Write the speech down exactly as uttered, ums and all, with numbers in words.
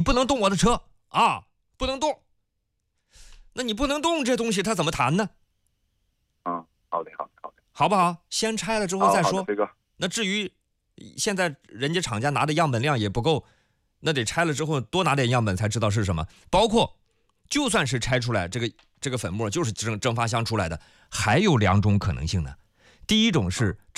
不能动我的车啊，不能动。那你不能动这东西，它怎么谈呢？ 嗯，好的，好的，好的， 好不好？先拆了之后再说。 飞哥， 那至于现在人家厂家拿的样本量也不够，那得拆了之后多拿点样本才知道是什么。包括就算是拆出来这个这个粉末就是蒸蒸发箱出来的，还有两种可能性呢。第一种是